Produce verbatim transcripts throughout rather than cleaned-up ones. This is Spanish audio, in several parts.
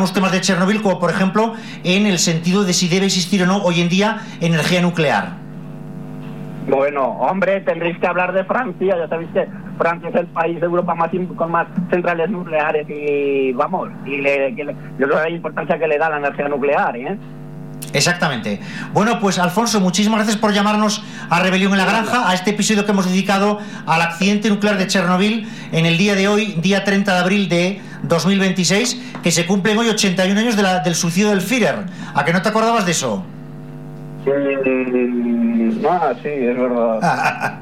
algunos temas de Chernobyl, como por ejemplo en el sentido de si debe existir o no hoy en día energía nuclear. Bueno, hombre, tendréis que hablar de Francia. Ya sabéis que Francia es el país de Europa más con más centrales nucleares y vamos, y le, que le, yo creo la importancia que le da la energía nuclear, ¿eh? Exactamente. Bueno, pues Alfonso, muchísimas gracias por llamarnos a Rebelión en la Granja, a este episodio que hemos dedicado al accidente nuclear de Chernobyl en el día de hoy, día treinta de abril de dos mil veintiséis, que se cumplen hoy ochenta y un años de la, del suicidio del Führer. ¿A que no te acordabas de eso? Mm, ah, sí, es verdad.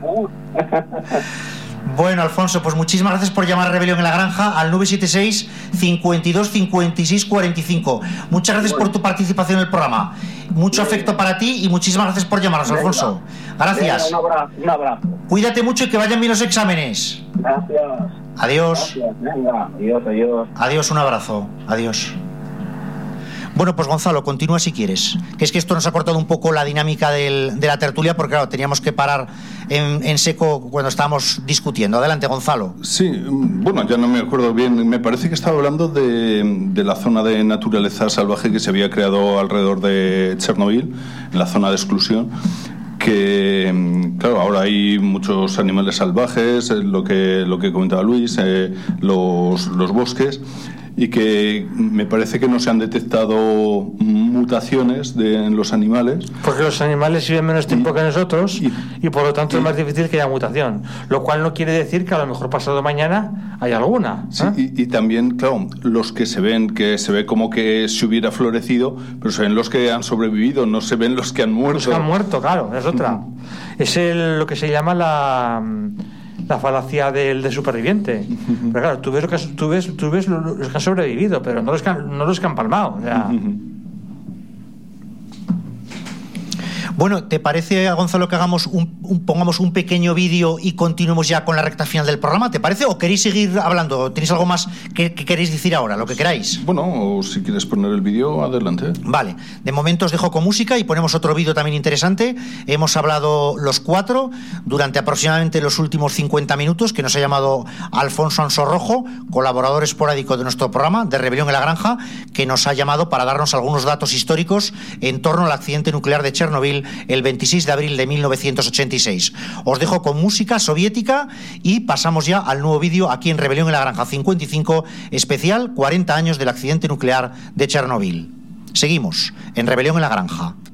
Bueno, Alfonso, pues muchísimas gracias por llamar a Rebelión en la Granja al nueve siete seis, cincuenta y dos, cincuenta y seis, cuarenta y cinco. Muchas gracias por tu participación en el programa. Mucho afecto para ti y muchísimas gracias por llamarnos, Alfonso. Gracias. Un abrazo, un abrazo. Cuídate mucho y que vayan bien los exámenes. Gracias. Adiós. Gracias. Venga, adiós, adiós. Adiós, un abrazo. Adiós. Bueno, pues Gonzalo, continúa si quieres. Que es que esto nos ha cortado un poco la dinámica del, de la tertulia, porque claro, teníamos que parar en, en seco cuando estábamos discutiendo. Adelante, Gonzalo. Sí, bueno, ya no me acuerdo bien. Me parece que estaba hablando de, de la zona de naturaleza salvaje que se había creado alrededor de Chernobyl, en la zona de exclusión. Que, claro, ahora hay muchos animales salvajes, lo que, lo que comentaba Luis, eh, los, los bosques, y que me parece que no se han detectado mutaciones de, en los animales. Porque los animales viven menos tiempo y, que nosotros y, y por lo tanto y, es más difícil que haya mutación, lo cual no quiere decir que a lo mejor pasado mañana hay alguna. Sí, ¿eh? y, y también, claro, los que se ven, que se ve como que se hubiera florecido, pero se ven los que han sobrevivido, no se ven los que han muerto. Los que han muerto, claro, es otra. Uh-huh. Es el, lo que se llama la... la falacia del de superviviente. Uh-huh. Pero claro, tú ves, lo que, tú ves, tú ves los que han sobrevivido, pero no los que han, no los que han palmado. O sea. Uh-huh. Bueno, ¿te parece, Gonzalo, que hagamos un, un pongamos un pequeño vídeo y continuemos ya con la recta final del programa? ¿Te parece? ¿O queréis seguir hablando? ¿Tenéis algo más que, que queréis decir ahora? Lo que queráis. Bueno, o si quieres poner el vídeo, adelante. Vale. De momento os dejo con música y ponemos otro vídeo también interesante. Hemos hablado los cuatro durante aproximadamente los últimos cincuenta minutos, que nos ha llamado Alfonso Ansorrojo, colaborador esporádico de nuestro programa de Rebelión en la Granja, que nos ha llamado para darnos algunos datos históricos en torno al accidente nuclear de Chernobyl el veintiséis de abril de mil novecientos ochenta y seis. Os dejo con música soviética y pasamos ya al nuevo vídeo aquí en Rebelión en la Granja cincuenta y cinco, especial cuarenta años del accidente nuclear de Chernobyl. Seguimos en Rebelión en la Granja.